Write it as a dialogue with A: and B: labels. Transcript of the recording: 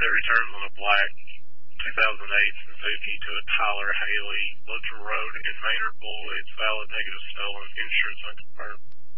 A: It returns on a black 2008 Suzuki to a Tyler Haley Lutcher Road in Maynardville. It's valid, negative, stolen, insurance unconfirmed.